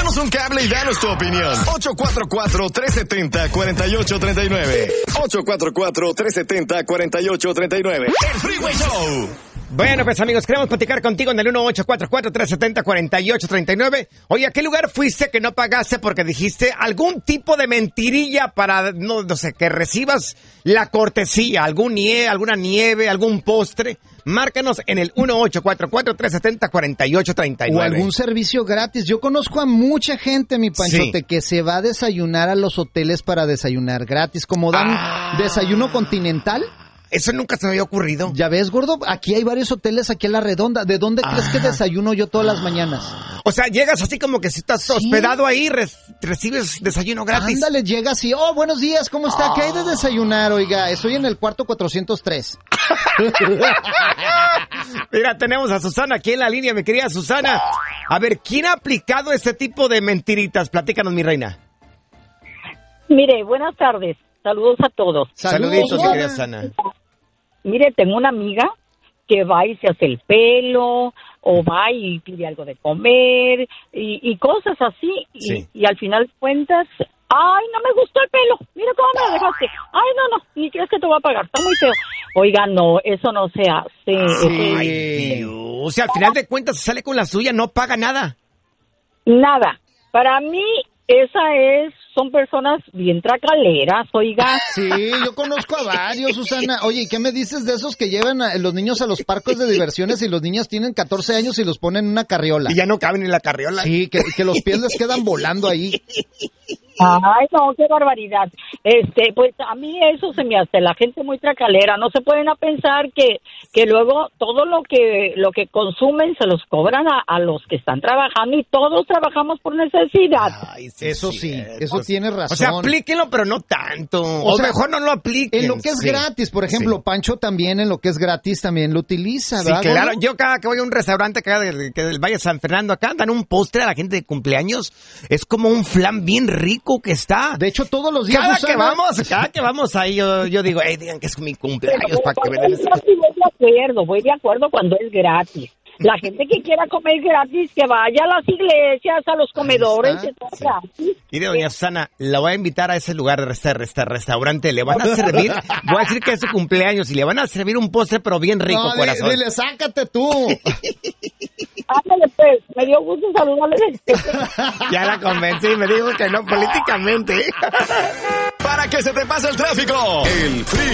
Échanos un cable y danos tu opinión. 844-370-4839. 844-370-4839. El Freeway Show. Bueno, pues amigos, queremos platicar contigo en el 1844-370-4839. Oye, ¿a qué lugar fuiste que no pagaste porque dijiste algún tipo de mentirilla para, no sé, que recibas la cortesía? Alguna nieve, algún postre. Márcanos en el 1844-370-4839. O algún servicio gratis. Yo conozco a mucha gente, mi Panchote, que se va a desayunar a los hoteles para desayunar gratis. Como dan desayuno continental. Eso nunca se me había ocurrido. Ya ves, gordo, aquí hay varios hoteles aquí en La Redonda. ¿De dónde crees que desayuno yo todas las mañanas? O sea, llegas así como que si estás hospedado ahí, recibes desayuno gratis. Ándale, llegas y, buenos días, ¿cómo está? ¿Qué hay de desayunar, oiga? Estoy en el cuarto 403. Mira, tenemos a Susana aquí en la línea, mi querida Susana. A ver, ¿quién ha aplicado este tipo de mentiritas? Platícanos, mi reina. Mire, buenas tardes. Saludos a todos. Saluditos, mi querida Susana. Mire, tengo una amiga que va y se hace el pelo, o va y pide algo de comer, y cosas así, Sí. y al final de cuentas, ay, no me gustó el pelo, mira cómo me lo dejaste, ay, no, ni crees que te voy a pagar, está muy feo. Oiga, no, eso no se hace. Ay, Dios. O sea, al final de cuentas se sale con la suya, no paga nada. Nada. Para mí, son personas bien tracaleras, oiga. Sí, yo conozco a varios, Susana. Oye, ¿y qué me dices de esos que llevan a los niños a los parques de diversiones y los niños tienen 14 años y los ponen en una carriola? Y ya no caben en la carriola. Sí, que los pies les quedan volando ahí. Ay, no, qué barbaridad. Pues a mí eso se me hace, la gente muy tracalera. No se pueden a pensar que luego todo lo que consumen se los cobran a los que están trabajando, y todos trabajamos por necesidad. Ay, Eso sí, eso tienes razón. O sea, aplíquenlo, pero no tanto. O sea, mejor no lo apliquen. En lo que es gratis, por ejemplo, Pancho también en lo que es gratis también lo utiliza, ¿verdad? Sí, claro. Yo cada que voy a un restaurante que del Valle de San Fernando, acá dan un postre a la gente de cumpleaños. Es como un flan bien rico que está. De hecho, todos los días, cada Susana, que vamos ahí, yo digo, digan que es mi cumpleaños para que vean eso. Voy de acuerdo cuando es gratis. La gente que quiera comer gratis, que vaya a las iglesias, a los comedores, que todo gratis. Mire, doña Susana, la voy a invitar a ese lugar, restaurante. Le van a servir, voy a decir que es su cumpleaños, y le van a servir un postre, pero bien rico, corazón. Dile, sácate tú. Ándale, pues, me dio gusto saludarles. Ya la convencí, me dijo que no políticamente. Para que se te pase el tráfico. El